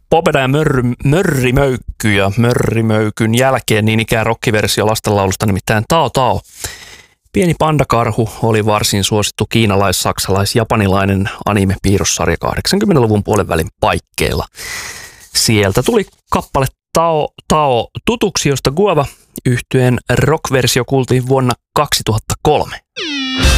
Popeda ja Mörrimöykky ja Mörrimöykyn jälkeen niin ikään rockiversio lastenlaulusta, nimittäin Tao Tao. Pieni pandakarhu oli varsin suosittu kiinalais-saksalais-japanilainen anime-piirrossarja 80-luvun puolenvälin paikkeilla. Sieltä tuli kappale Tao Tao tutuksi, josta Guava -yhtyeen rockversio kuultiin vuonna 2003.